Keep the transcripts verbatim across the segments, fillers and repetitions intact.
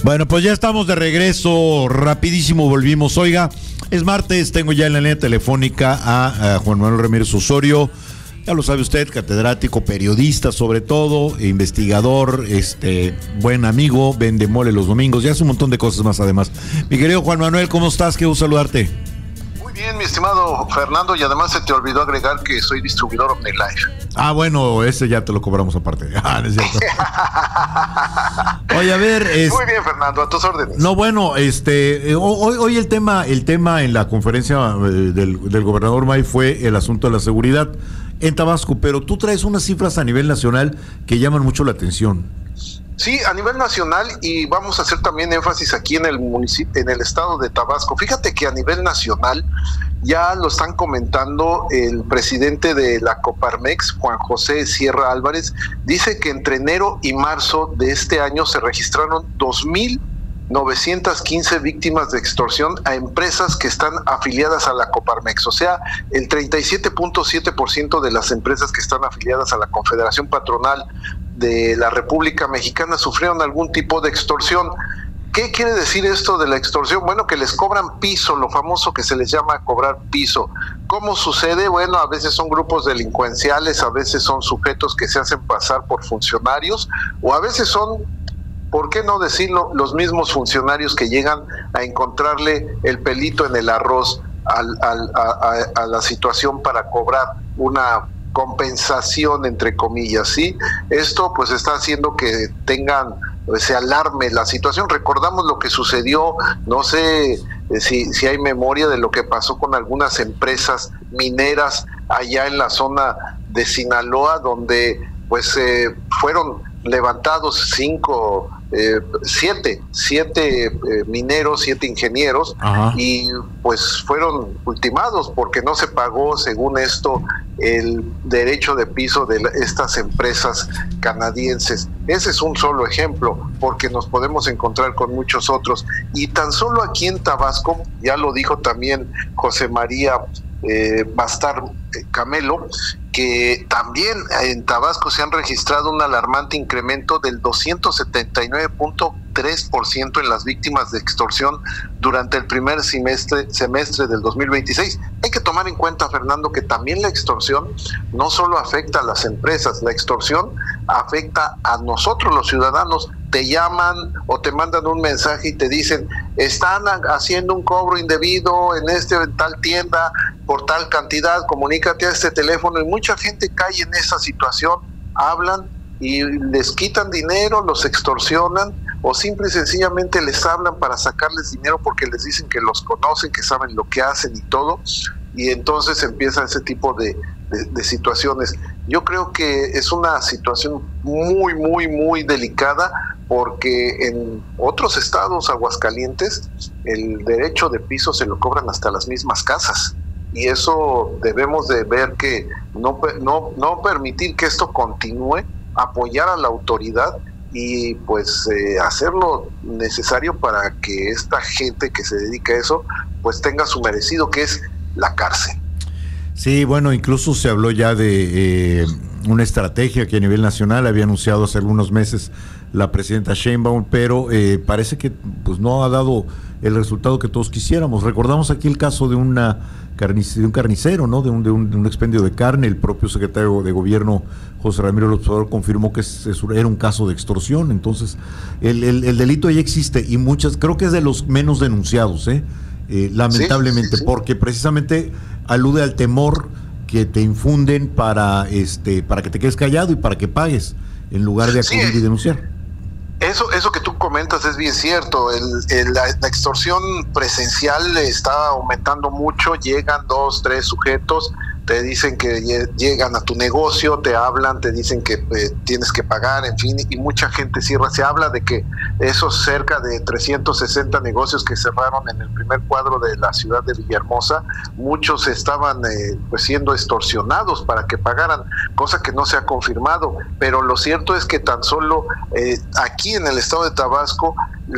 Bueno, pues ya estamos de regreso, rapidísimo volvimos. Oiga, es martes, tengo ya en la línea telefónica a, a Juan Manuel Ramírez Osorio. Ya lo sabe usted, catedrático, periodista sobre todo, investigador, este, buen amigo, vende mole los domingos, ya hace un montón de cosas más además. Mi querido Juan Manuel, ¿cómo estás? Qué gusto saludarte. Muy bien, mi estimado Fernando, y además se te olvidó agregar que soy distribuidor OmniLife. Ah, bueno, ese ya te lo cobramos aparte. Ah, no es cierto. Oye, a ver, es... Muy bien, Fernando, a tus órdenes. No, bueno, este, hoy, hoy el tema, el tema en la conferencia del, del gobernador May fue el asunto de la seguridad en Tabasco, pero tú traes unas cifras a nivel nacional que llaman mucho la atención. Sí, a nivel nacional, y vamos a hacer también énfasis aquí en el municipio, en el estado de Tabasco. Fíjate que a nivel nacional ya lo están comentando el presidente de la Coparmex, Juan José Sierra Álvarez, dice que entre enero y marzo de este año se registraron dos mil novecientas quince víctimas de extorsión a empresas que están afiliadas a la Coparmex, o sea, el treinta y siete punto siete por ciento de las empresas que están afiliadas a la Confederación Patronal de la República Mexicana sufrieron algún tipo de extorsión. ¿Qué quiere decir esto de la extorsión? Bueno, que les cobran piso, lo famoso que se les llama cobrar piso. ¿Cómo sucede? Bueno, a veces son grupos delincuenciales, a veces son sujetos que se hacen pasar por funcionarios, o a veces son, ¿por qué no decirlo?, los mismos funcionarios que llegan a encontrarle el pelito en el arroz al, al, a, a, a la situación para cobrar una compensación, entre comillas, ¿sí? Esto pues está haciendo que tengan, pues, se alarme la situación. Recordamos lo que sucedió, no sé eh, si, si hay memoria de lo que pasó con algunas empresas mineras allá en la zona de Sinaloa, donde pues eh, fueron levantados cinco, eh, siete, siete eh, mineros, siete ingenieros. Ajá. Y pues fueron ultimados porque no se pagó, según esto, el derecho de piso de estas empresas canadienses. Ese es un solo ejemplo, porque nos podemos encontrar con muchos otros. Y tan solo aquí en Tabasco, ya lo dijo también José María eh, Bastar eh, Camelo, que también en Tabasco se han registrado un alarmante incremento del doscientos setenta y nueve punto tres por ciento en las víctimas de extorsión durante el primer semestre, semestre del dos mil veintiséis. Hay que tomar en cuenta, Fernando, que también la extorsión no solo afecta a las empresas, la extorsión afecta a nosotros los ciudadanos. Te llaman o te mandan un mensaje y te dicen, están haciendo un cobro indebido en este en tal tienda por tal cantidad, comunícate a este teléfono, y mucha gente cae en esa situación, hablan y les quitan dinero, los extorsionan, o simple y sencillamente les hablan para sacarles dinero porque les dicen que los conocen, que saben lo que hacen y todo, y entonces empieza ese tipo de, de, de situaciones. Yo creo que es una situación muy, muy, muy delicada, porque en otros estados, Aguascalientes, el derecho de piso se lo cobran hasta las mismas casas, y eso debemos de ver que no, no, no permitir que esto continúe, apoyar a la autoridad y pues eh, hacer lo necesario para que esta gente que se dedica a eso pues tenga su merecido, que es la cárcel. Sí, bueno, incluso se habló ya de eh, una estrategia que a nivel nacional había anunciado hace algunos meses la presidenta Sheinbaum, pero eh, parece que pues no ha dado el resultado que todos quisiéramos. Recordamos aquí el caso de una carnic- de un carnicero, ¿no? De un, de, un, de un expendio de carne. El propio secretario de gobierno, José Ramiro López Obrador, confirmó que es, es, era un caso de extorsión. Entonces, el, el, el delito ya existe, y muchas, creo que es de los menos denunciados, ¿eh? Eh, lamentablemente, sí, sí, sí. Porque precisamente alude al temor que te infunden para este para que te quedes callado y para que pagues, en lugar de acudir sí. y denunciar. Eso, eso que tú comentas es bien cierto. El, el, la, la extorsión presencial está aumentando mucho. Llegan dos, tres sujetos, te dicen que llegan a tu negocio, te hablan, te dicen que eh, tienes que pagar, en fin, y mucha gente cierra. Se habla de que esos cerca de trescientos sesenta negocios que cerraron en el primer cuadro de la ciudad de Villahermosa, muchos estaban eh, pues siendo extorsionados para que pagaran, cosa que no se ha confirmado. Pero lo cierto es que tan solo eh, aquí en el estado de Tabasco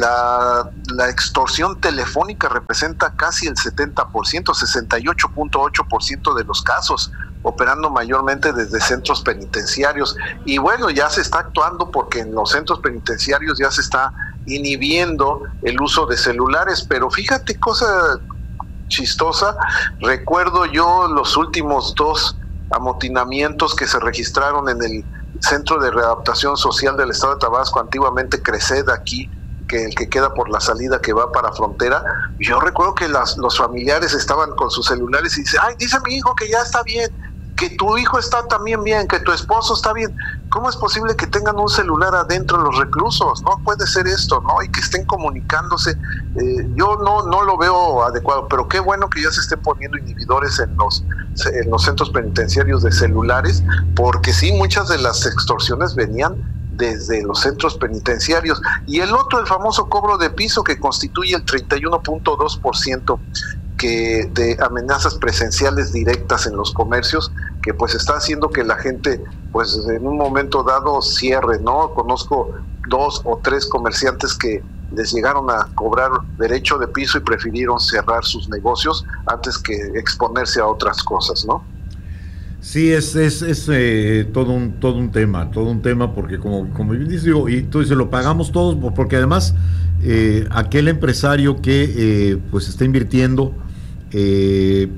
la, la extorsión telefónica representa casi el setenta por ciento, sesenta y ocho punto ocho por ciento de los casos, operando mayormente desde centros penitenciarios. Y bueno, ya se está actuando porque en los centros penitenciarios ya se está inhibiendo el uso de celulares. Pero fíjate, cosa chistosa, recuerdo yo los últimos dos amotinamientos que se registraron en el Centro de Readaptación Social del Estado de Tabasco, antiguamente CRECED, aquí, que el que queda por la salida que va para frontera. Yo recuerdo que las, los familiares estaban con sus celulares y dicen, ay, dice mi hijo que ya está bien, que tu hijo está también bien, que tu esposo está bien. ¿Cómo es posible que tengan un celular adentro los reclusos? No puede ser esto, ¿no? Y que estén comunicándose. Eh, yo no no lo veo adecuado, pero qué bueno que ya se estén poniendo inhibidores en los, en los centros penitenciarios de celulares, porque sí, muchas de las extorsiones venían desde los centros penitenciarios. Y el otro, el famoso cobro de piso, que constituye el treinta y uno punto dos por ciento que de amenazas presenciales directas en los comercios, que pues está haciendo que la gente pues en un momento dado cierre, ¿no? Conozco dos o tres comerciantes que les llegaron a cobrar derecho de piso y prefirieron cerrar sus negocios antes que exponerse a otras cosas, ¿no? Sí, es es, es eh, todo un todo un tema, todo un tema, porque como como yo digo, y tú dices, lo pagamos todos, porque además eh, aquel empresario que eh, pues está invirtiendo, eh,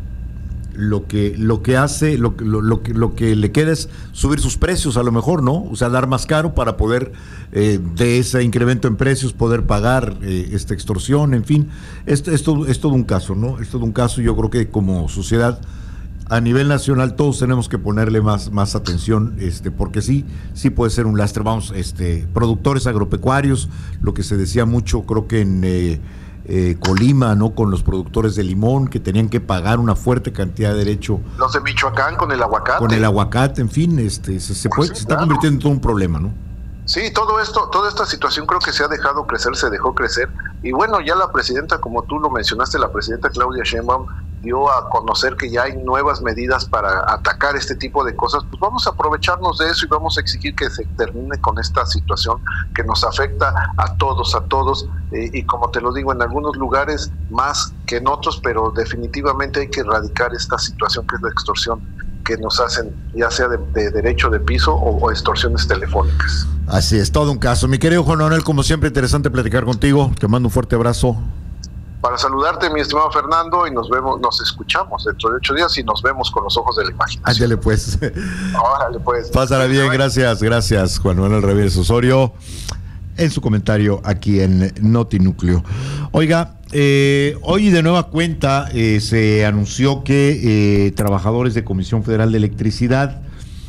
lo que lo que hace, lo, lo, lo, que, lo que le queda es subir sus precios, a lo mejor, ¿no? O sea, dar más caro para poder, eh, de ese incremento en precios, poder pagar eh, esta extorsión, en fin. Esto es todo, es todo un caso, ¿no? Es todo un caso. Yo creo que como sociedad, a nivel nacional, todos tenemos que ponerle más, más atención, este, porque sí, sí puede ser un lastre. Vamos, este, productores agropecuarios, lo que se decía mucho, creo que en eh, eh, Colima, ¿no? Con los productores de limón, que tenían que pagar una fuerte cantidad de derecho. Los de Michoacán con el aguacate. Con el aguacate, en fin, este, se, se, puede, pues sí, se está claro. convirtiendo en todo un problema, ¿no? Sí, todo esto, toda esta situación creo que se ha dejado crecer, se dejó crecer. Y bueno, ya la presidenta, como tú lo mencionaste, la presidenta Claudia Sheinbaum dio a conocer que ya hay nuevas medidas para atacar este tipo de cosas. Pues vamos a aprovecharnos de eso y vamos a exigir que se termine con esta situación que nos afecta a todos, a todos. Eh, y como te lo digo, en algunos lugares más que en otros, pero definitivamente hay que erradicar esta situación que es la extorsión que nos hacen, ya sea de, de derecho de piso o, o extorsiones telefónicas. Así es, todo un caso. Mi querido Juan Manuel, como siempre, interesante platicar contigo. Te mando un fuerte abrazo. Para saludarte, mi estimado Fernando, y nos vemos, nos escuchamos dentro de ocho días y nos vemos con los ojos de la imaginación. Ándale pues. Órale pues. Pásala bien, gracias, gracias, Juan Manuel Ramírez Osorio, en su comentario aquí en Notinúcleo. Oiga, eh, hoy de nueva cuenta eh, se anunció que eh, trabajadores de Comisión Federal de Electricidad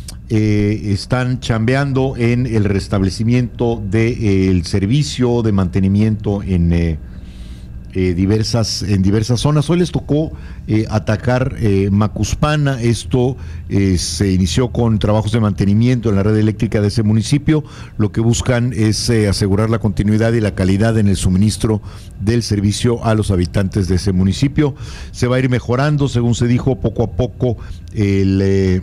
eh, están chambeando en el restablecimiento del eh, servicio de mantenimiento en eh, Eh, diversas en diversas zonas. Hoy les tocó eh, atacar eh, Macuspana. Esto eh, se inició con trabajos de mantenimiento en la red eléctrica de ese municipio. Lo que buscan es eh, asegurar la continuidad y la calidad en el suministro del servicio a los habitantes de ese municipio. Se va a ir mejorando, según se dijo, poco a poco el eh,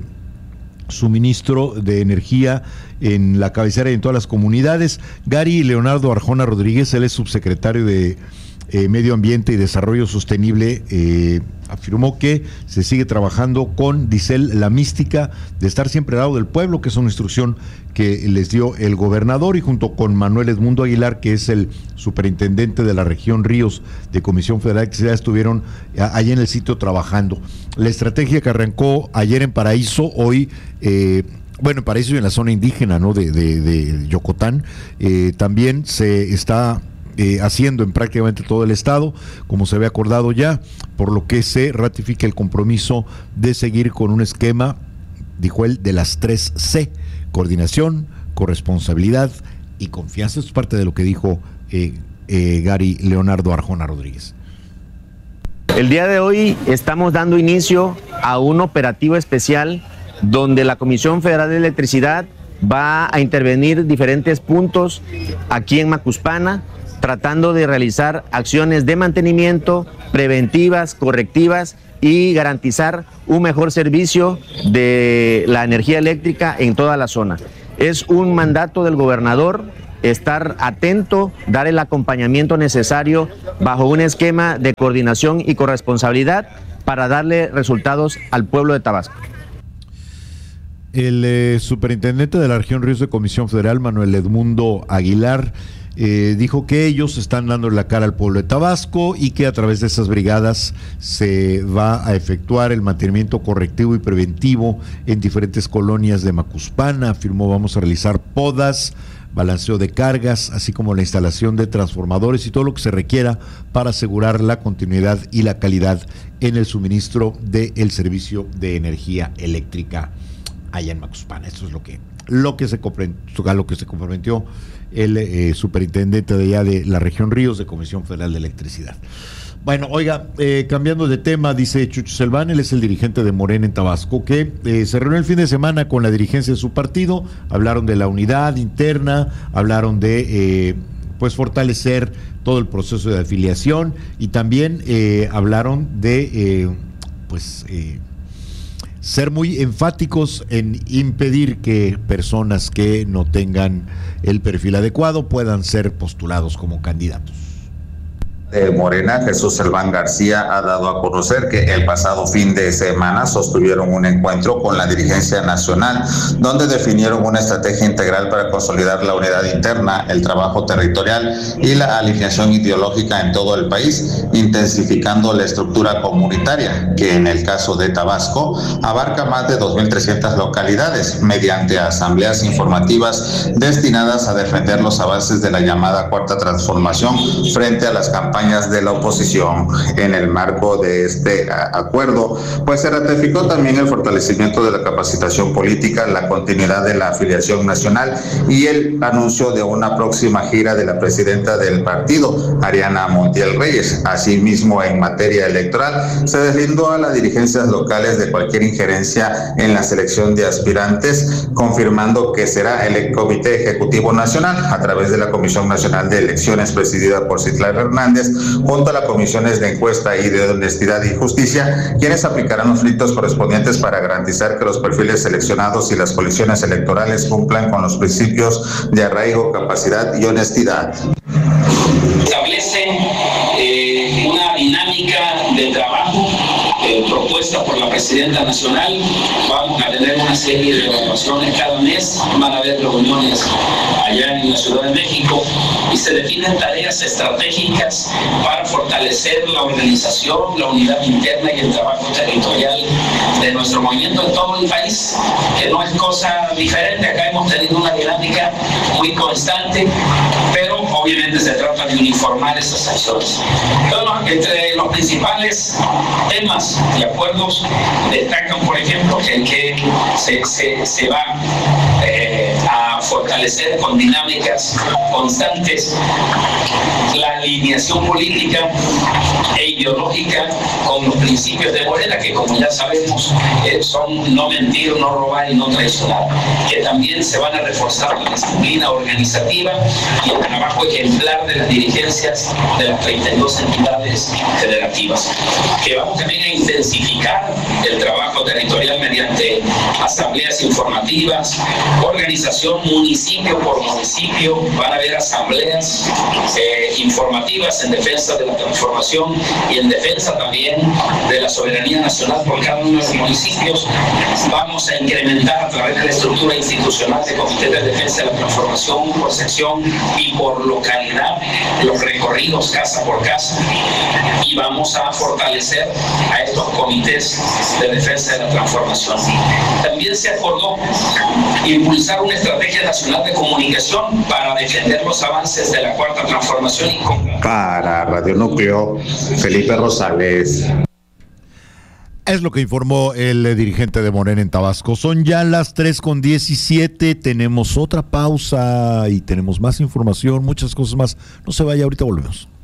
suministro de energía en la cabecera y en todas las comunidades. Gary Leonardo Arjona Rodríguez, él es subsecretario de Eh, Medio Ambiente y Desarrollo Sostenible, eh, afirmó que se sigue trabajando con, dice él, la mística de estar siempre al lado del pueblo, que es una instrucción que les dio el gobernador, y junto con Manuel Edmundo Aguilar, que es el superintendente de la región Ríos de Comisión Federal de Electricidad, estuvieron allí en el sitio trabajando. La estrategia que arrancó ayer en Paraíso, hoy eh, bueno, en Paraíso y en la zona indígena, ¿no?, de, de, de Yocotán, eh, también se está Eh, haciendo en prácticamente todo el estado, como se había acordado ya, por lo que se ratifica el compromiso de seguir con un esquema, dijo él, de las tres C: coordinación, corresponsabilidad y confianza. Esto es parte de lo que dijo eh, eh, Gary Leonardo Arjona Rodríguez. El día de hoy estamos dando inicio a un operativo especial donde la Comisión Federal de Electricidad va a intervenir diferentes puntos aquí en Macuspana, tratando de realizar acciones de mantenimiento preventivas, correctivas y garantizar un mejor servicio de la energía eléctrica en toda la zona. Es un mandato del gobernador estar atento, dar el acompañamiento necesario bajo un esquema de coordinación y corresponsabilidad para darle resultados al pueblo de Tabasco. El eh, superintendente de la región Ríos de Comisión Federal, Manuel Edmundo Aguilar, eh, dijo que ellos están dando la cara al pueblo de Tabasco y que a través de esas brigadas se va a efectuar el mantenimiento correctivo y preventivo en diferentes colonias de Macuspana. Afirmó: vamos a realizar podas, balanceo de cargas, así como la instalación de transformadores y todo lo que se requiera para asegurar la continuidad y la calidad en el suministro del servicio de energía eléctrica allá en Macuspana. Eso es lo que lo que se comprometió, lo que se comprometió el eh, superintendente de allá de la región Ríos de Comisión Federal de Electricidad. Bueno, oiga, eh, cambiando de tema, dice Chucho Selván, él es el dirigente de Morena en Tabasco, que eh, se reunió el fin de semana con la dirigencia de su partido, hablaron de la unidad interna, hablaron de eh, pues fortalecer todo el proceso de afiliación y también eh, hablaron de eh, pues eh, ser muy enfáticos en impedir que personas que no tengan el perfil adecuado puedan ser postulados como candidatos. De Morena, Jesús Selván García, ha dado a conocer que el pasado fin de semana sostuvieron un encuentro con la dirigencia nacional, donde definieron una estrategia integral para consolidar la unidad interna, el trabajo territorial y la alineación ideológica en todo el país, intensificando la estructura comunitaria, que en el caso de Tabasco abarca más de dos mil trescientas localidades, mediante asambleas informativas destinadas a defender los avances de la llamada Cuarta Transformación frente a las campañas de la oposición. En el marco de este acuerdo, pues se ratificó también el fortalecimiento de la capacitación política, la continuidad de la afiliación nacional y el anuncio de una próxima gira de la presidenta del partido, Ariana Montiel Reyes. Asimismo, en materia electoral, se deslindó a las dirigencias locales de cualquier injerencia en la selección de aspirantes, confirmando que será el Comité Ejecutivo Nacional, a través de la Comisión Nacional de Elecciones presidida por Citlali Hernández, junto a las comisiones de encuesta y de honestidad y justicia, quienes aplicarán los filtros correspondientes para garantizar que los perfiles seleccionados y las coaliciones electorales cumplan con los principios de arraigo, capacidad y honestidad. Establece eh, una dinámica de trabajo eh, propuesta por la presidenta nacional. Vamos a tener una serie de evaluaciones cada mes, van a haber reuniones allá en la Ciudad de México y se definen tareas estratégicas para fortalecer la organización, la unidad interna y el trabajo territorial de nuestro movimiento en todo el país, que no es cosa diferente. Acá hemos tenido una dinámica muy constante, pero obviamente se trata de uniformar esas acciones. Entonces, entre los principales temas y acuerdos destacan, por ejemplo, que, que se, se, se va eh, a fortalecer con dinámicas constantes la alineación política e ideológica con los principios de Morena, que como ya sabemos eh, son no mentir, no robar y no traicionar, que también se van a reforzar la disciplina organizativa y el trabajo ejemplar de las dirigencias de las treinta y dos entidades federativas, que vamos también a intensificar el trabajo territorial mediante asambleas informativas, organización municipio por municipio, van a haber asambleas eh, informativas en defensa de la transformación y en defensa también de la soberanía nacional por cada uno de los municipios. Vamos a incrementar a través de la estructura institucional de Comité de Defensa de la Transformación por sección y por localidad los recorridos casa por casa, y vamos a fortalecer a estos comités de defensa de la transformación. También se acordó impulsar una estrategia nacional de comunicación para defender los avances de la Cuarta Transformación. Y para Radio Núcleo, Felipe Rosales. Es lo que informó el dirigente de Morena en Tabasco. Son ya las tres con diecisiete, tenemos otra pausa y tenemos más información, muchas cosas más. No se vaya, ahorita volvemos.